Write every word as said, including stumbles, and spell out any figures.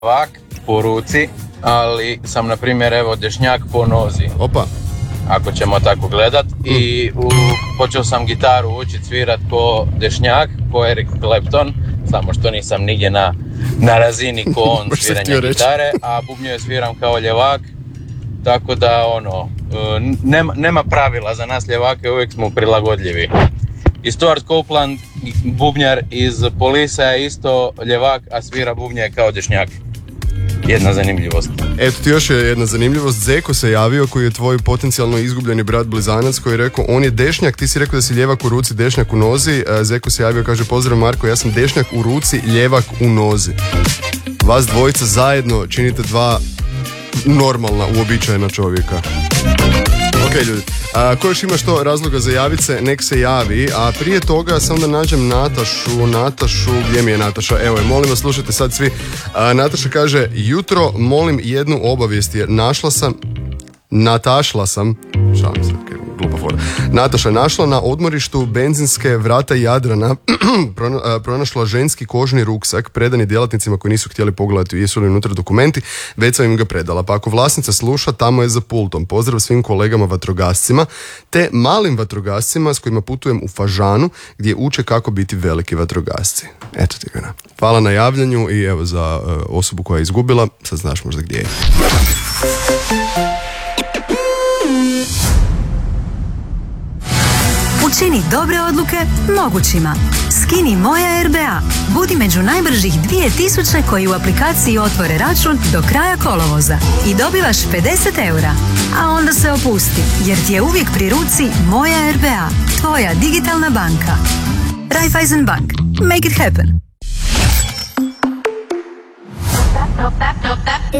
ljevak po ruci, ali sam na primjer evo dešnjak po nozi. Opa. Ako ćemo tako gledat. Mm. I u, počeo sam gitaru učit svirat ko dešnjak, ko Eric Clapton, samo što nisam nigdje na, na razini ko on sviranja gitare, a bubnjeve sviram kao ljevak, tako da ono, nema, nema pravila za nas ljevake, uvijek smo prilagodljivi. I Stuart Copeland, bubnjar iz Polisa, je isto ljevak, a svira bubnje kao dešnjak. Jedna zanimljivost. Eto ti još je jedna zanimljivost. Zeko se javio, koji je tvoj potencijalno izgubljeni brat blizanac, koji je rekao on je dešnjak, ti si rekao da si ljevak u ruci, dešnjak u nozi. Zeko se javio, kaže pozdrav Marko, ja sam dešnjak u ruci, ljevak u nozi. Vas dvojica zajedno činite dva normalna, uobičajena čovjeka. Ok ljudi, a, ko još ima što razloga za javit se, nek se javi, a prije toga sam da nađem Natašu, Natašu, gdje mi je Nataša, evo je, molim vas slušajte sad svi, a, Nataša kaže, jutro molim jednu obavijest jer našla sam, natašla sam, šalim se, okay, glupa fora, Nataša našla na odmorištu benzinske vrata Jadrana, pronašla ženski kožni ruksak, predani djelatnicima koji nisu htjeli pogledati jesu li unutra dokumenti, već sam im ga predala. Pa ako vlasnica sluša, tamo je za pultom. Pozdrav svim kolegama vatrogascima, te malim vatrogascima s kojima putujem u Fažanu, gdje uče kako biti veliki vatrogasci. Eto ti ga. Hvala na javljanju i evo za uh, osobu koja je izgubila, sad znaš možda gdje je. Učini dobre odluke mogućima. Skini Moja er be a. Budi među najbržih dvije tisuće koji u aplikaciji otvore račun do kraja kolovoza. I dobivaš pedeset eura. A onda se opusti, jer ti je uvijek pri ruci Moja er be a. Tvoja digitalna banka. Raiffeisen Bank. Make it happen.